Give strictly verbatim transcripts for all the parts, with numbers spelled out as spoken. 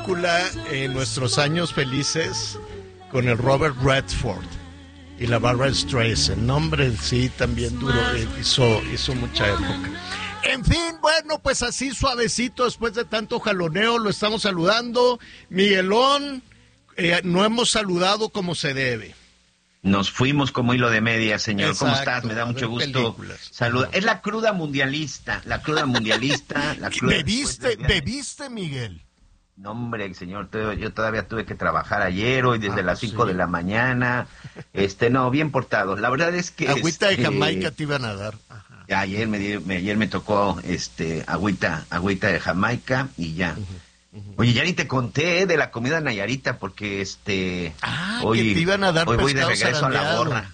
En nuestros años felices con el Robert Redford y la Barbra Streisand. Nombre, sí, también duro, eh, hizo, hizo mucha época. En fin, bueno, pues así suavecito, después de tanto jaloneo, lo estamos saludando. Miguelón, eh, no hemos saludado como se debe. Nos fuimos como hilo de media, señor. Exacto. ¿Cómo estás? Me da mucho gusto saludar. Es la cruda mundialista, la cruda mundialista. La cruda ¿Bebiste, ¿Bebiste, Miguel? No, hombre, señor, yo todavía tuve que trabajar ayer, hoy desde ah, las cinco sí. de la mañana. Este, no, bien portado. La verdad es que... Agüita este, de Jamaica te iban a dar. Ajá. Ayer me, me, ayer me tocó este agüita, agüita de Jamaica y ya. Uh-huh, uh-huh. Oye, ya ni te conté de la comida nayarita porque este... Ah, hoy, que te iban a dar hoy voy de regreso zarandeado. a la gorra.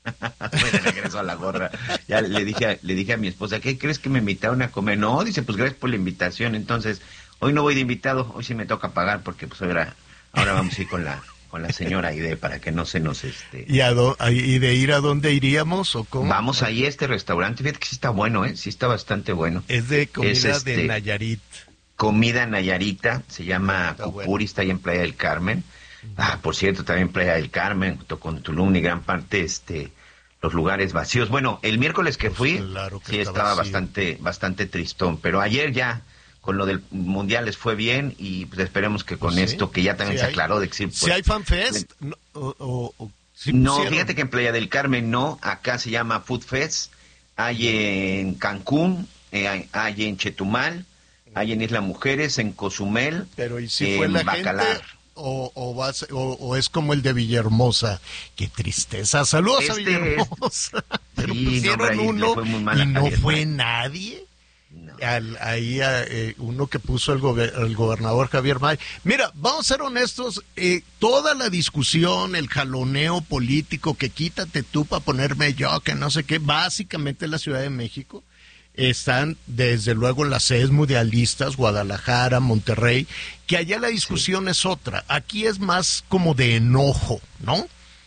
Voy de regreso a la gorra. Ya le dije, a, le dije a mi esposa, ¿qué crees que me invitaron a comer? No, dice, pues gracias por la invitación, entonces... Hoy no voy de invitado, hoy sí me toca pagar porque pues ahora, ahora vamos a ir con la con la señora Aide para que no se nos este. ¿Y, a do, y de ir a dónde iríamos o cómo? Vamos ahí a este restaurante, fíjate que sí está bueno, eh, sí está bastante bueno. Es de comida es, este, de Nayarit. Comida nayarita, se llama Cucuri, bueno. Está ahí en Playa del Carmen. Ah, por cierto, también Playa del Carmen, junto con Tulum y gran parte este los lugares vacíos. Bueno, el miércoles que fui, pues claro que sí está estaba vacío. bastante bastante tristón, pero ayer ya con lo del mundial les fue bien y pues esperemos que con ¿Sí? esto que ya también ¿Sí se aclaró de que sí, pues, ¿Sí hay fanfest? Le... No, o, o, ¿sí no, fíjate que en Playa del Carmen no, acá se llama Food Fest, hay en Cancún, eh, hay, hay en Chetumal, hay en Isla Mujeres, en Cozumel, pero ¿y si fue la Bacalar. Gente? O, o, vas, o, o es como el de Villahermosa. Qué tristeza. Saludos este a Villahermosa. Es... Pero sí, pusieron no, uno fue muy y no Javier, fue nadie. No. Al, ahí eh, uno que puso el, gober, el gobernador Javier May. Mira, vamos a ser honestos, eh, toda la discusión, el jaloneo político, que quítate tú para ponerme yo, que no sé qué, básicamente en la Ciudad de México están desde luego las sedes mundialistas, Guadalajara, Monterrey, que allá la discusión sí. es otra, aquí es más como de enojo, ¿no?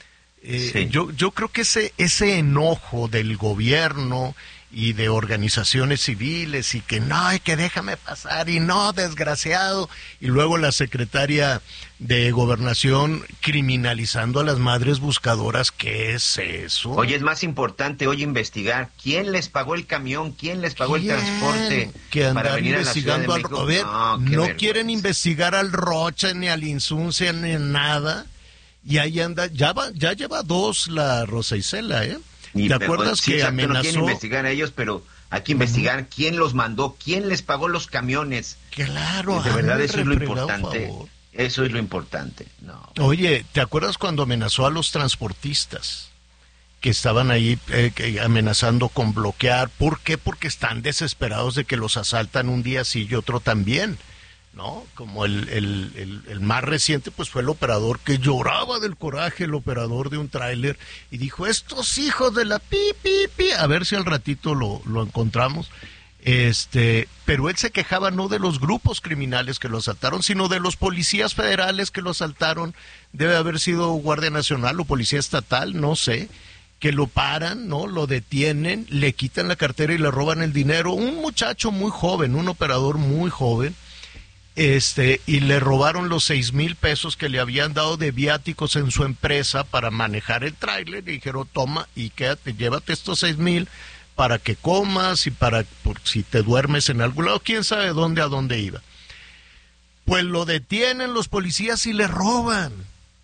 Eh, sí. yo, yo creo que ese, ese enojo del gobierno y de organizaciones civiles y que no, hay que déjame pasar y no, desgraciado, y luego la secretaria de Gobernación criminalizando a las madres buscadoras, ¿qué es eso? Oye, es más importante hoy investigar quién les pagó el camión, quién les pagó ¿Quién? el transporte que para venir investigando a la Ciudad de México. Al, a ver, no, no vergüenza. Quieren investigar al Rocha, ni al Insuncia, ni nada, y ahí anda, ya va, ya lleva dos la Rosa Isela, ¿eh? Y, ¿Te acuerdas sí, que exacto, amenazó? No quieren investigar a ellos, pero hay que investigar uh-huh. quién los mandó, quién les pagó los camiones. Claro, y de verdad eso es lo importante. Favor. Eso es lo importante. No. Oye, ¿te acuerdas cuando amenazó a los transportistas que estaban ahí eh, que amenazando con bloquear? ¿Por qué? Porque están desesperados de que los asaltan un día sí y otro también, ¿no? Como el, el, el, el más reciente, pues fue el operador que lloraba del coraje, el operador de un tráiler, y dijo, estos hijos de la pi, pi, pi, a ver si al ratito lo, lo encontramos, este, pero él se quejaba no de los grupos criminales que lo asaltaron, sino de los policías federales que lo asaltaron, debe haber sido Guardia Nacional o Policía Estatal, no sé, que lo paran, ¿no? Lo detienen, le quitan la cartera y le roban el dinero, un muchacho muy joven, un operador muy joven, Este, y le robaron los seis mil pesos que le habían dado de viáticos en su empresa para manejar el tráiler, y dijeron, toma y quédate, llévate estos seis mil para que comas y para, por si te duermes en algún lado, quién sabe dónde, a dónde iba. Pues lo detienen los policías y le roban.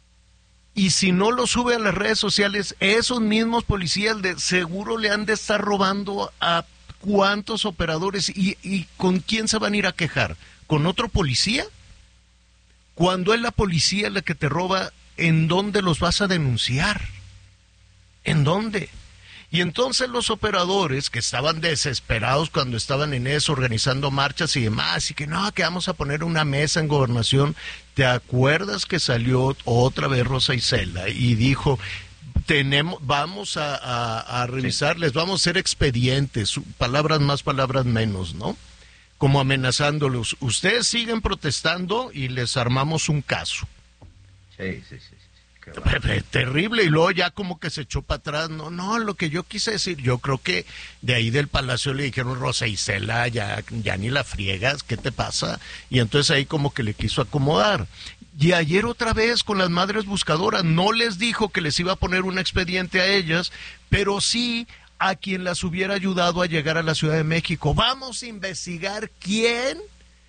Y si no lo sube a las redes sociales, esos mismos policías de seguro le han de estar robando a cuántos operadores, y, y ¿con quién se van a ir a quejar? ¿Con otro policía? Cuando es la policía la que te roba, ¿en dónde los vas a denunciar? ¿En dónde? Y entonces los operadores que estaban desesperados cuando estaban en eso, organizando marchas y demás, y que no, que vamos a poner una mesa en Gobernación, ¿te acuerdas que salió otra vez Rosa Isela y dijo, tenemos, vamos a, a, a revisarles, vamos a hacer expedientes, palabras más, palabras menos, ¿no? Como amenazándolos, ustedes siguen protestando y les armamos un caso. Sí, sí, sí, sí. Terrible, y luego ya como que se echó para atrás. No, no, lo que yo quise decir, yo creo que de ahí del palacio le dijeron, Rosa Isela, ya, ya ni la friegas, ¿qué te pasa? Y entonces ahí como que le quiso acomodar. Y ayer otra vez con las madres buscadoras, no les dijo que les iba a poner un expediente a ellas, pero sí a quien las hubiera ayudado a llegar a la Ciudad de México. Vamos a investigar quién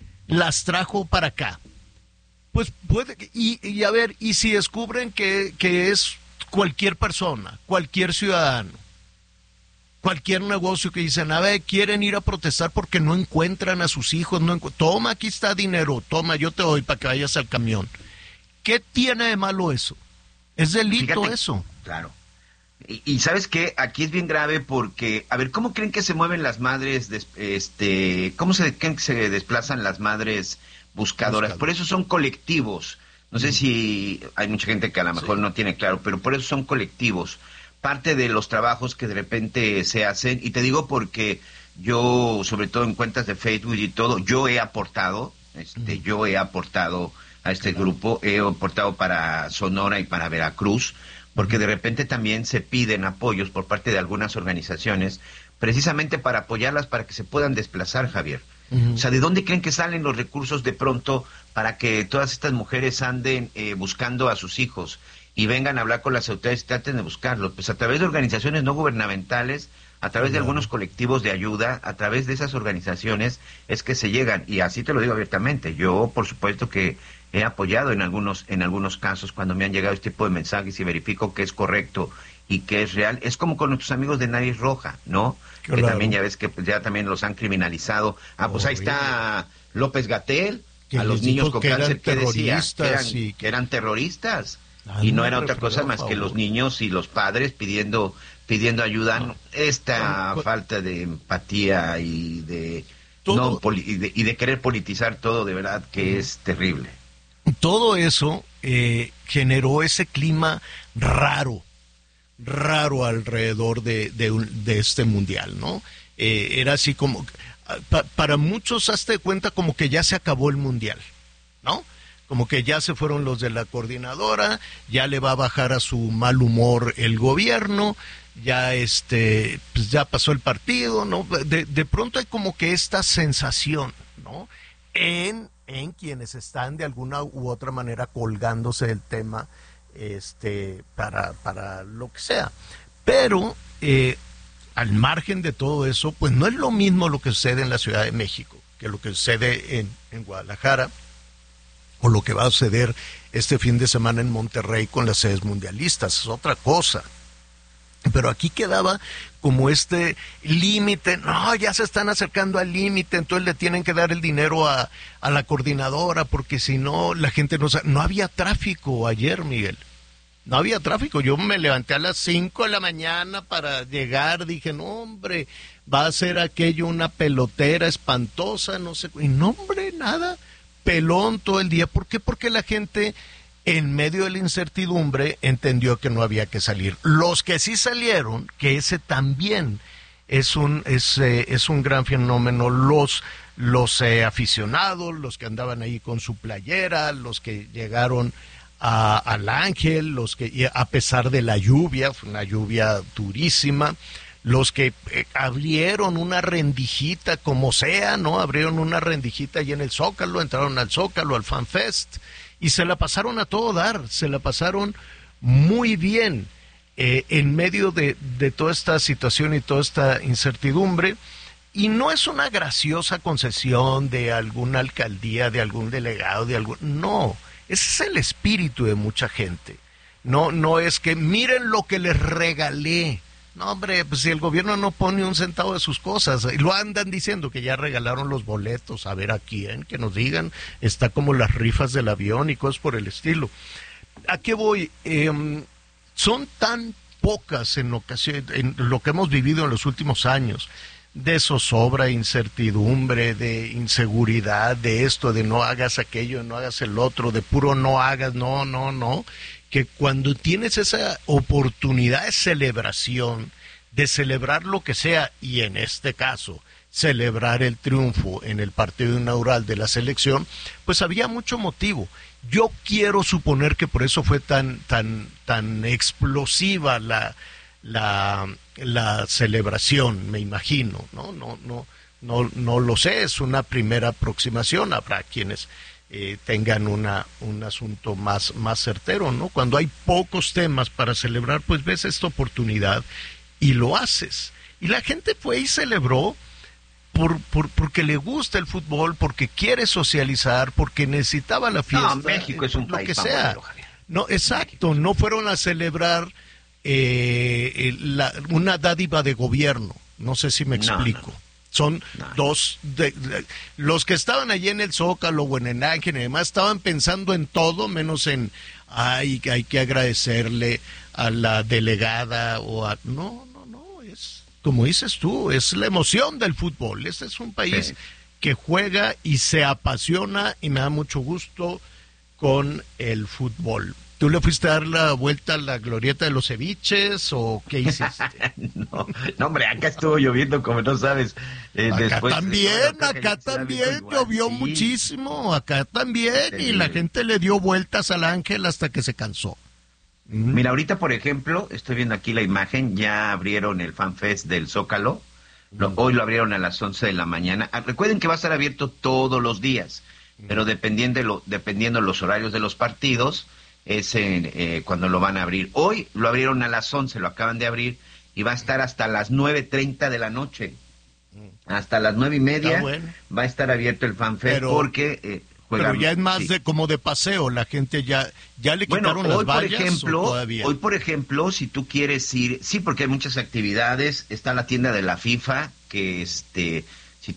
las trajo para acá. Pues puede, y, y a ver, y si descubren que, que es cualquier persona, cualquier ciudadano, cualquier negocio que dicen, a ver, quieren ir a protestar porque no encuentran a sus hijos, no encu- toma, aquí está dinero, toma, yo te doy para que vayas al camión. ¿Qué tiene de malo eso? Es delito. Fíjate, eso. Claro. Y, y ¿sabes qué? Aquí es bien grave porque, a ver, ¿cómo creen que se mueven las madres, des, este, cómo se creen que se desplazan las madres buscadoras? Buscador. Por eso son colectivos. No sé si hay mucha gente que a lo mejor sí. no tiene claro, pero por eso son colectivos. Parte de los trabajos que de repente se hacen, y te digo porque yo, sobre todo en cuentas de Facebook y todo, yo he aportado, este, uh-huh. yo he aportado a este claro. grupo, he aportado para Sonora y para Veracruz, porque de repente también se piden apoyos por parte de algunas organizaciones, precisamente para apoyarlas para que se puedan desplazar, Javier. Uh-huh. O sea, ¿de dónde creen que salen los recursos de pronto para que todas estas mujeres anden eh, buscando a sus hijos y vengan a hablar con las autoridades y traten de buscarlos? Pues a través de organizaciones no gubernamentales, a través de uh-huh. algunos colectivos de ayuda, a través de esas organizaciones es que se llegan, y así te lo digo abiertamente. Yo, por supuesto que he apoyado en algunos en algunos casos cuando me han llegado este tipo de mensajes y verifico que es correcto y que es real. Es como con nuestros amigos de Nariz Roja, ¿no? Claro. Que también ya ves que pues, ya también los han criminalizado. Ah, pues oh, ahí está López-Gatell, a los niños con cáncer, que decía que eran, y... que eran terroristas. Ah, y no era otra cosa más que los niños y los padres pidiendo pidiendo ayuda. No. Esta no. falta de empatía y de, no, poli, y de y de querer politizar todo, de verdad que uh-huh. es terrible. Todo eso eh, generó ese clima raro, raro alrededor de, de, de este mundial, ¿no? Eh, era así como, pa, para muchos, hazte cuenta como que ya se acabó el mundial, ¿no? Como que ya se fueron los de la coordinadora, ya le va a bajar a su mal humor el gobierno, ya este, pues ya pasó el partido, ¿no? De, de pronto hay como que esta sensación, ¿no? En en quienes están de alguna u otra manera colgándose del tema este para, para lo que sea. Pero eh, al margen de todo eso, pues no es lo mismo lo que sucede en la Ciudad de México que lo que sucede en, en Guadalajara o lo que va a suceder este fin de semana en Monterrey con las sedes mundialistas. Es otra cosa. Pero aquí quedaba como este límite, no, ya se están acercando al límite, entonces le tienen que dar el dinero a, a la coordinadora, porque si no, la gente no sabe. No había tráfico ayer, Miguel, no había tráfico. Yo me levanté a las cinco de la mañana para llegar, dije, no, hombre, va a ser aquello una pelotera espantosa, no sé, y no, hombre, nada, pelón todo el día. ¿Por qué? Porque la gente, en medio de la incertidumbre, entendió que no había que salir. Los que sí salieron, que ese también es un es, eh, es un gran fenómeno, los los eh, aficionados, los que andaban ahí con su playera, los que llegaron a, al Ángel, los que, a pesar de la lluvia, fue una lluvia durísima, los que eh, abrieron una rendijita como sea, ¿no? Abrieron una rendijita allí en el Zócalo, entraron al Zócalo, al Fan Fest, y se la pasaron a todo dar, se la pasaron muy bien eh, en medio de, de toda esta situación y toda esta incertidumbre. Y no es una graciosa concesión de alguna alcaldía, de algún delegado, de algún... No, ese es el espíritu de mucha gente. No, no es que miren lo que les regalé. No, hombre, pues si el gobierno no pone un centavo de sus cosas, y lo andan diciendo que ya regalaron los boletos, a ver a quién, que nos digan, está como las rifas del avión y cosas por el estilo. ¿A qué voy? Eh, son tan pocas en, ocasión, en lo que hemos vivido en los últimos años, de zozobra, incertidumbre, de inseguridad, de esto, de no hagas aquello, no hagas el otro, de puro no hagas, no, no, no, que cuando tienes esa oportunidad de celebración, de celebrar lo que sea, y en este caso, celebrar el triunfo en el partido inaugural de la selección, pues había mucho motivo. Yo quiero suponer que por eso fue tan tan tan explosiva la la la celebración, me imagino, ¿no? No no no no lo sé, es una primera aproximación, habrá quienes eh, tengan una un asunto más más certero, ¿no? Cuando hay pocos temas para celebrar, pues ves esta oportunidad y lo haces. Y la gente fue y celebró Por, por, porque le gusta el fútbol, porque quiere socializar, porque necesitaba la fiesta. No, México es un lo país que sea. favorito, Javier. No, exacto, no fueron a celebrar eh, la, una dádiva de gobierno. No sé si me explico. No, no, no. Son no, dos, de, de, los que estaban allí en el Zócalo o en el Ángel y demás estaban pensando en todo menos en, ay, hay que agradecerle a la delegada o a... No, no, no, es... Como dices tú, es la emoción del fútbol. Este es un país sí. que juega y se apasiona y me da mucho gusto con el fútbol. ¿Tú le fuiste a dar la vuelta a la glorieta de los ceviches o qué hiciste? no, no, hombre, acá estuvo lloviendo como no sabes. Eh, acá después, también, bueno, acá también llovió sí. muchísimo, acá también, sí. y la gente le dio vueltas al Ángel hasta que se cansó. Mira, ahorita, por ejemplo, estoy viendo aquí la imagen, ya abrieron el FanFest del Zócalo, lo, hoy lo abrieron a las once de la mañana. Ah, recuerden que va a estar abierto todos los días, pero dependiendo, lo, dependiendo los horarios de los partidos, es en, eh, cuando lo van a abrir. Hoy lo abrieron a las once, lo acaban de abrir, y va a estar hasta las nueve treinta de la noche. Hasta las nueve y media bueno. va a estar abierto el FanFest, pero... porque... Eh, Juegan, pero ya es más sí. de como de paseo, la gente ya ya le quitaron bueno, hoy, las vallas. Por ejemplo, todavía? Hoy, por ejemplo, si tú quieres ir, sí, porque hay muchas actividades, está la tienda de la FIFA, que este, si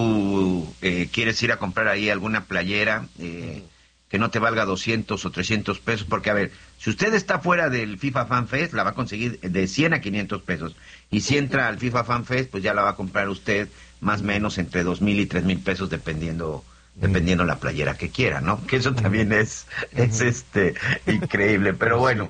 tú eh, quieres ir a comprar ahí alguna playera eh, uh-huh. que no te valga doscientos o trescientos pesos, porque a ver, si usted está fuera del FIFA Fan Fest, la va a conseguir de cien a quinientos pesos, y si entra al FIFA Fan Fest, pues ya la va a comprar usted más o menos entre dos mil y tres mil pesos, dependiendo dependiendo la playera que quiera, ¿no? Que eso también es, es este increíble, pero bueno.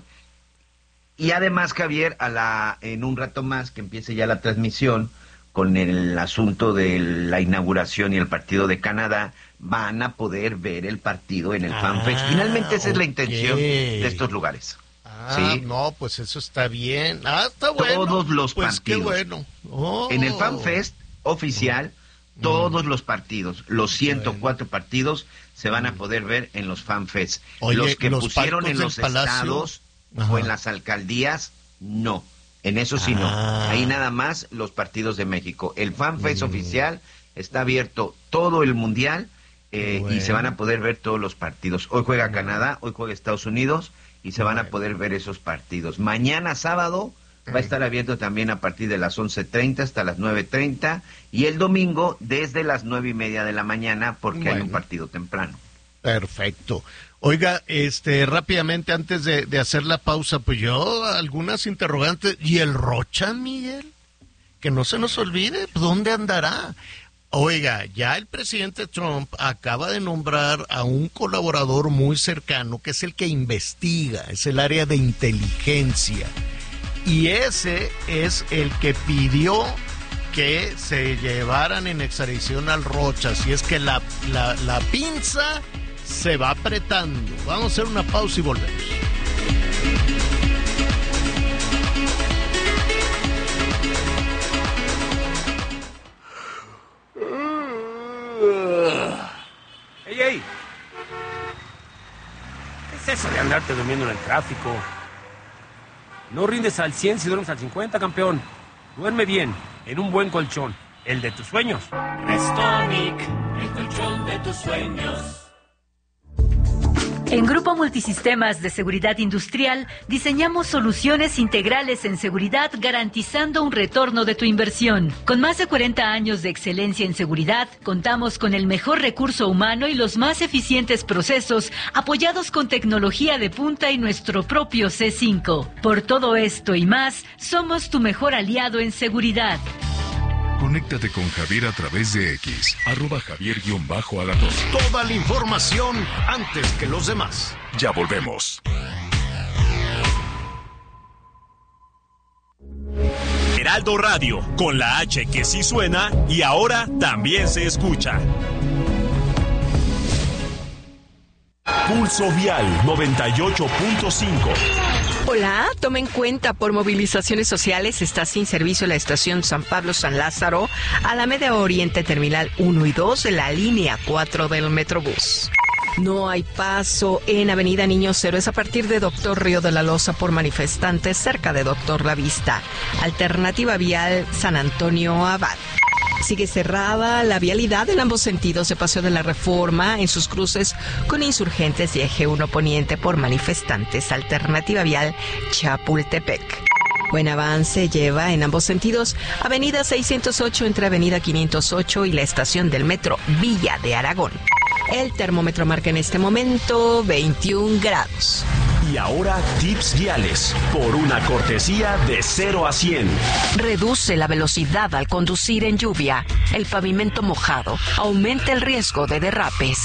Y además, Javier, a la en un rato más que empiece ya la transmisión con el asunto de la inauguración y el partido de Canadá, van a poder ver el partido en el ah, FanFest. Finalmente esa okay. es la intención de estos lugares. Ah, ¿sí? no, pues eso está bien. Ah, está bueno. Todos los pues partidos. Qué bueno. Oh. En el FanFest oficial, oh. Todos mm. los partidos, los ciento cuatro bueno. partidos, se van a poder ver en los FanFest. Oye, los que los pusieron en los Palacio... estados Ajá. o en las alcaldías, no. En eso sí ah. no. Ahí nada más los partidos de México. El FanFest mm. oficial está abierto todo el mundial eh, bueno. y se van a poder ver todos los partidos. Hoy juega bueno. Canadá, hoy juega Estados Unidos y se van bueno. a poder ver esos partidos. Mañana sábado va a estar abierto también a partir de las once treinta hasta las nueve treinta y el domingo desde las nueve y media de la mañana porque bueno. hay un partido temprano. Perfecto. Oiga, este, rápidamente antes de, de hacer la pausa, pues yo algunas interrogantes. ¿Y el Rocha, Miguel? Que no se nos olvide, ¿dónde andará? Oiga, ya el presidente Trump acaba de nombrar a un colaborador muy cercano que es el que investiga, es el área de inteligencia. Y ese es el que pidió que se llevaran en extradición al Rocha. Así es que la, la, la pinza se va apretando. Vamos a hacer una pausa y volvemos. ¡Ey, ey! ¿Qué es eso de andarte durmiendo en el tráfico? No rindes al cien si duermes al cincuenta, campeón. Duerme bien, en un buen colchón, el de tus sueños. Restonic, el colchón de tus sueños. En Grupo Multisistemas de Seguridad Industrial diseñamos soluciones integrales en seguridad garantizando un retorno de tu inversión. Con más de cuarenta años de excelencia en seguridad, contamos con el mejor recurso humano y los más eficientes procesos apoyados con tecnología de punta y nuestro propio C cinco. Por todo esto y más, somos tu mejor aliado en seguridad. Conéctate con Javier a través de X, arroba Javier-Alatón. Toda la información antes que los demás. Ya volvemos. Heraldo Radio, con la H que sí suena y ahora también se escucha. Pulso Vial noventa y ocho punto cinco. Hola, toma en cuenta, por movilizaciones sociales está sin servicio la estación San Pablo San Lázaro, Alameda Oriente Terminal uno y dos de la línea cuatro del Metrobús. No hay paso en Avenida Niños Héroes a partir de Doctor Río de la Loza por manifestantes cerca de Doctor La Vista. Alternativa vial San Antonio Abad. Sigue cerrada la vialidad en ambos sentidos de Paseo de la Reforma en sus cruces con Insurgentes y Eje uno Poniente por manifestantes. Alternativa vial Chapultepec. Buen avance lleva en ambos sentidos Avenida seiscientos ocho entre Avenida quinientos ocho y la estación del metro Villa de Aragón. El termómetro marca en este momento veintiún grados. Y ahora tips viales por una cortesía de cero a cien. Reduce la velocidad al conducir en lluvia. El pavimento mojado aumenta el riesgo de derrapes.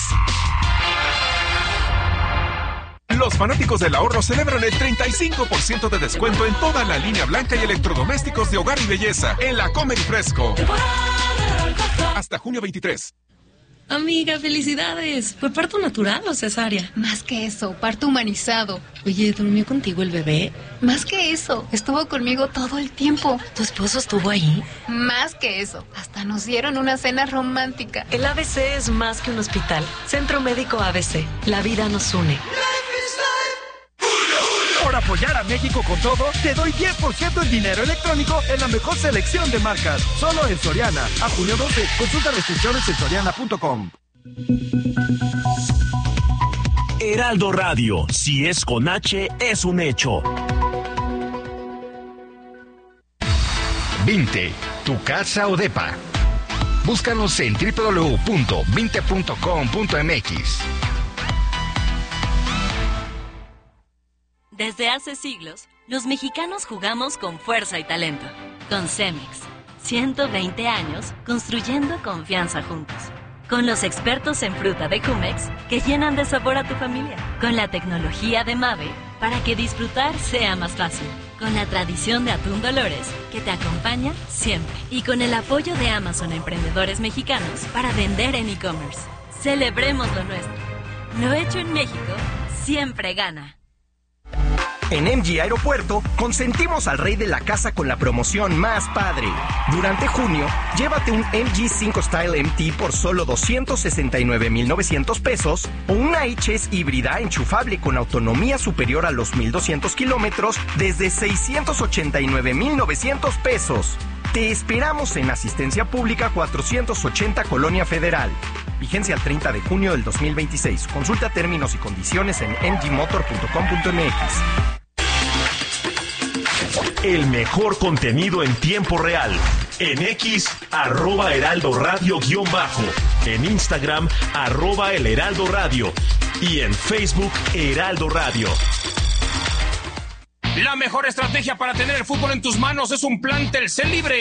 Los fanáticos del ahorro celebran el treinta y cinco por ciento de descuento en toda la línea blanca y electrodomésticos de hogar y belleza en la Comer y Fresco. Hasta junio veintitrés. Amiga, felicidades. ¿Fue parto natural o cesárea? Más que eso, parto humanizado. Oye, ¿durmió contigo el bebé? Más que eso, estuvo conmigo todo el tiempo. ¿Tu esposo estuvo ahí? Más que eso, hasta nos dieron una cena romántica. El A B C es más que un hospital. Centro Médico A B C. La vida nos une. Por apoyar a México con todo, te doy diez por ciento en dinero electrónico en la mejor selección de marcas. Solo en Soriana. A junio doce. Consulta restricciones en soriana punto com. Heraldo Radio, si es con H, es un hecho. Vinte, tu casa o depa. Búscanos en doble u doble u doble u punto vinte punto com punto m x. Desde hace siglos, los mexicanos jugamos con fuerza y talento. Con Cemex, ciento veinte años construyendo confianza juntos. Con los expertos en fruta de Jumex que llenan de sabor a tu familia. Con la tecnología de Mave para que disfrutar sea más fácil. Con la tradición de Atún Dolores que te acompaña siempre. Y con el apoyo de Amazon a emprendedores mexicanos para vender en e-commerce. Celebremos lo nuestro. Lo hecho en México siempre gana. En M G Aeropuerto, consentimos al rey de la casa con la promoción más padre. Durante junio, llévate un M G cinco Style M T por solo doscientos sesenta y nueve mil novecientos pesos o una H S híbrida enchufable con autonomía superior a los mil doscientos kilómetros desde seiscientos ochenta y nueve mil novecientos pesos. Te esperamos en Asistencia Pública cuatrocientos ochenta Colonia Federal. Vigencia al treinta de junio del dos mil veintiséis. Consulta términos y condiciones en m g motor punto com punto m x. El mejor contenido en tiempo real. En X, arroba Heraldo Radio guión bajo. En Instagram, arroba El Heraldo Radio. Y en Facebook, Heraldo Radio. La mejor estrategia para tener el fútbol en tus manos es un plan Telcel Libre.